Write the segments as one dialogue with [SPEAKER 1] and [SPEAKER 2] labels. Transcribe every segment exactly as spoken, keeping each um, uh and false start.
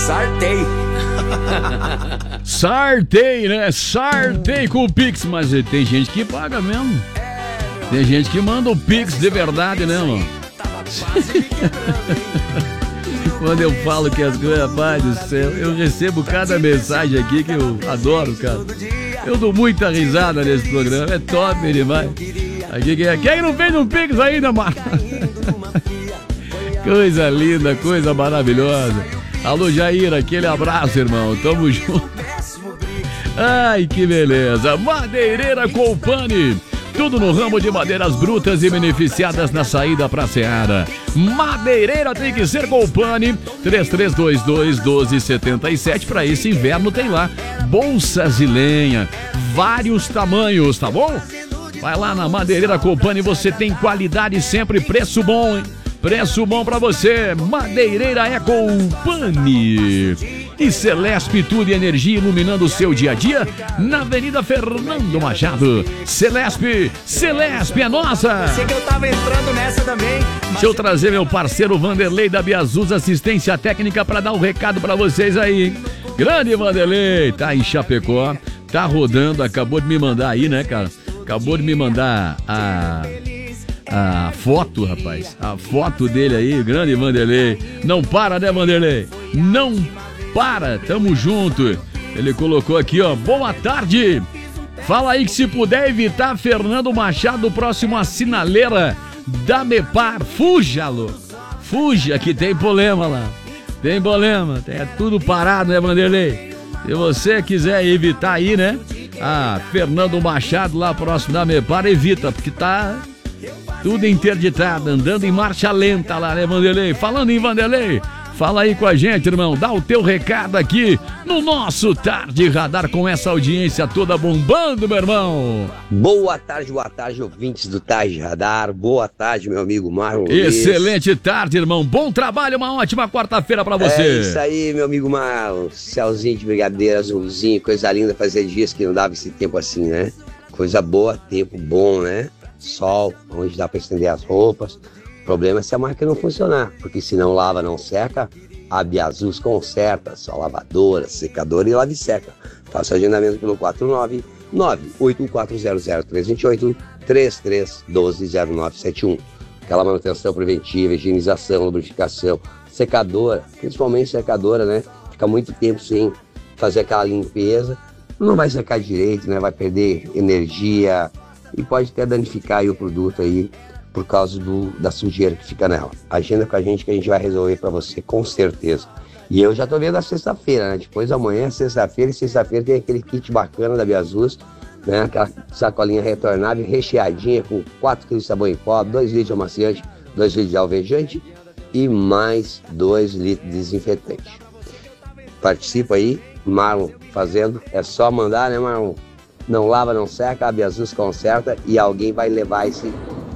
[SPEAKER 1] Sartei.
[SPEAKER 2] Sartei, né? Sartei com o Pix, mas tem gente que paga mesmo. Tem gente que manda o Pix de verdade, né, mano? Quando eu falo que as coisas, rapaz do céu, eu recebo cada mensagem aqui que eu adoro, cara. Eu dou muita risada nesse programa, é top demais. Aqui, quem, quem não fez um Pix ainda, mano? Coisa linda, coisa maravilhosa. Alô, Jair, aquele abraço, irmão. Tamo junto. Ai, que beleza. Madeireira Colpani. Tudo no ramo de madeiras brutas e beneficiadas na saída pra Seara. Madeireira tem que ser Colpani. três três dois dois, um dois sete sete. Pra esse inverno tem lá bolsas de lenha. Vários tamanhos, tá bom? Vai lá na Madeireira Colpani, você tem qualidade sempre, preço bom, hein? Preço bom pra você. Madeireira é Colpani. E Celesp, tudo e energia iluminando o seu dia a dia na Avenida Fernando Machado. Celesp, Celesp é nossa.
[SPEAKER 1] Sei que eu tava entrando nessa também.
[SPEAKER 2] Deixa eu trazer meu parceiro Vanderlei da Biazuz Assistência Técnica pra dar um recado pra vocês aí, hein? Grande Vanderlei, tá em Chapecó, tá rodando, acabou de me mandar aí, né, cara? Acabou de me mandar a... A foto, rapaz, a foto dele aí, grande Vanderlei. Não para, né, Vanderlei? Não para, tamo junto. Ele colocou aqui, ó, boa tarde. Fala aí que se puder evitar Fernando Machado próximo à sinaleira da Mepar, fuja, louco. Fuja, que tem problema lá. Tem problema, é tudo parado, né, Vanderlei? Se você quiser evitar aí, né, a Fernando Machado lá próximo da Mepar, evita, porque tá... tudo interditado, andando em marcha lenta lá, né, Vanderlei? Falando em Vanderlei, fala aí com a gente, irmão. Dá o teu recado aqui no nosso Tarde Radar com essa audiência toda bombando, meu irmão.
[SPEAKER 3] Boa tarde, boa tarde, ouvintes do Tarde Radar. Boa tarde, meu amigo Marlon.
[SPEAKER 2] Excelente tarde, irmão. Bom trabalho, uma ótima quarta-feira pra você.
[SPEAKER 3] É isso aí, meu amigo Marlon. Céuzinho de brigadeiro, azulzinho, coisa linda. Fazia dias que não dava esse tempo assim, né? Coisa boa, tempo bom, né? Sol, onde dá para estender as roupas. O problema é se a máquina não funcionar, porque se não lava, não seca, a Biazuz conserta, só lavadora, secadora e lave seca. Faça o agendamento pelo quatro nove nove oito quatro zero zero três dois oito, três três um dois zero nove sete um. Aquela manutenção preventiva, higienização, lubrificação, secadora, principalmente secadora, né? Fica muito tempo sem fazer aquela limpeza, não vai secar direito, né? Vai perder energia e pode até danificar aí o produto aí por causa do, da sujeira que fica nela. Agenda com a gente que a gente vai resolver para você com certeza. E eu já tô vendo a sexta-feira, né? Depois amanhã, sexta-feira, e sexta-feira tem aquele kit bacana da Biazuz, né? Aquela sacolinha retornável, recheadinha com quatro quilos de sabão em pó, dois litros de amaciante, dois litros de alvejante e mais dois litros de desinfetante. Participa aí, Marlon fazendo, é só mandar, né, Marlon? Não lava, não seca, a Biazuz conserta e alguém vai levar esse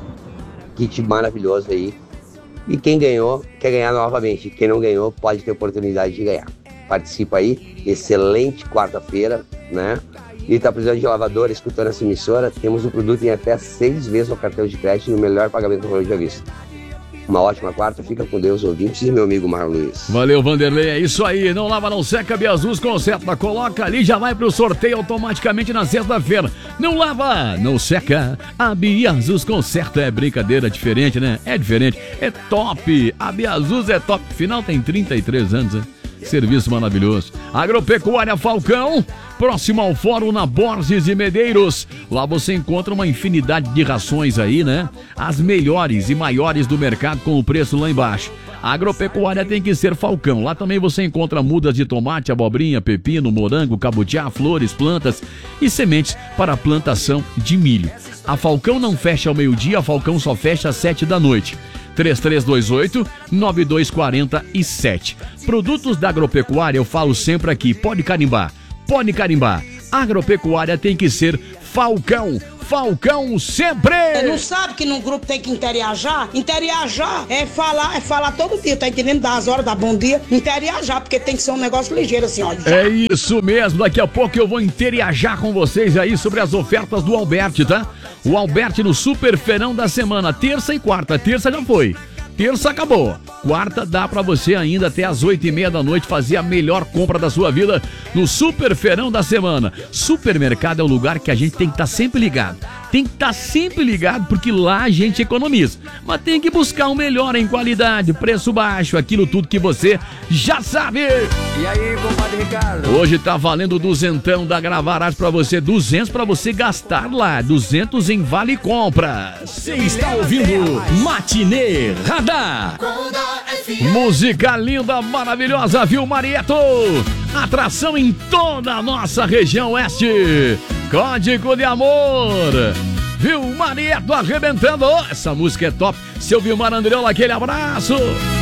[SPEAKER 3] kit maravilhoso aí. E quem ganhou, quer ganhar novamente. Quem não ganhou, pode ter oportunidade de ganhar. Participa aí, excelente quarta-feira, né? E tá precisando de lavadora, escutando essa emissora, temos o produto em até seis vezes no cartão de crédito e no melhor pagamento do Rolê de Avista. Uma ótima quarta, fica com Deus, ouvintes, e meu amigo Marlon Luiz.
[SPEAKER 2] Valeu, Vanderlei, é isso aí, não lava, não seca, Biazuz conserta, coloca ali, já vai pro sorteio automaticamente na sexta-feira. Não lava, não seca, a Biazuz conserta, é brincadeira, diferente, né? É diferente, é top, a Biazuz é top, final tem trinta e três anos, né? Serviço maravilhoso. Agropecuária Falcão, próximo ao Fórum na Borges e Medeiros. Lá você encontra uma infinidade de rações aí, né? As melhores e maiores do mercado com o preço lá embaixo. A agropecuária tem que ser Falcão. Lá também você encontra mudas de tomate, abobrinha, pepino, morango, cabutiá, flores, plantas e sementes para plantação de milho. A Falcão não fecha ao meio-dia, a Falcão só fecha às sete da noite. três três dois oito, nove dois quatro sete. Produtos da agropecuária, eu falo sempre aqui, pode carimbar, pode carimbar. Agropecuária tem que ser Falcão. Falcão sempre!
[SPEAKER 4] Você não sabe que num grupo tem que interiorar? Interiorar é falar, é falar todo dia, tá entendendo? Dar as horas, dar bom dia, interiorar, porque tem que ser um negócio ligeiro assim, ó.
[SPEAKER 2] É isso mesmo, daqui a pouco eu vou interiorar com vocês aí sobre as ofertas do Alberti, tá? O Alberti no Super Feirão da semana, terça e quarta. Terça já foi. terça acabou. Quarta dá pra você ainda até as oito e meia da noite fazer a melhor compra da sua vida no Super Feirão da semana. Supermercado é o lugar que a gente tem que estar sempre ligado. Tem que estar sempre ligado porque lá a gente economiza. Mas tem que buscar o melhor em qualidade, preço baixo, aquilo tudo que você já sabe.
[SPEAKER 1] E aí, compadre Ricardo?
[SPEAKER 2] Hoje tá valendo duzentão da Gravarás pra você, duzentos pra você gastar lá, duzentos em Vale Compras.
[SPEAKER 5] Você está ouvindo Matinê Radar.
[SPEAKER 2] Música linda, maravilhosa, viu, Marieto? Atração em toda a nossa região oeste. Código de Amor. Viu, Marieto arrebentando. Essa música é top. Seu Vilmar Andriola, aquele abraço.